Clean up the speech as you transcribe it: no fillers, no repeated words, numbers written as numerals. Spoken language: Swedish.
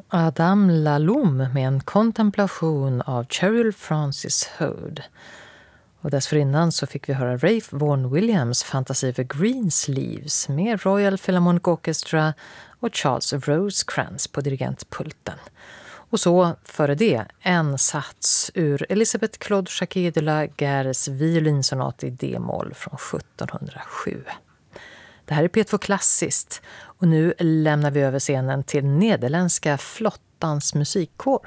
Adam Laloum med en kontemplation av Cheryl Francis Hode. Och dessförinnan så fick vi höra Ralph Vaughan Williams fantasi för Greensleeves med Royal Philharmonic Orchestra och Charles Rosecrans på dirigentpulten. Och så före det en sats ur Elisabeth Claude Jacquet de la Guerres violinsonat i D-moll från 1707. Det här är P2 Klassiskt och nu lämnar vi över scenen till nederländska flottans musikkår.